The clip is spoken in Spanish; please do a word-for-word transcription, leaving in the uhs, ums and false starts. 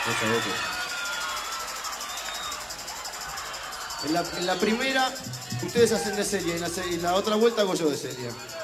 Esa vez que- En la, en la primera, ustedes hacen de Celia y en la, se- y en la otra vuelta hago yo de Celia.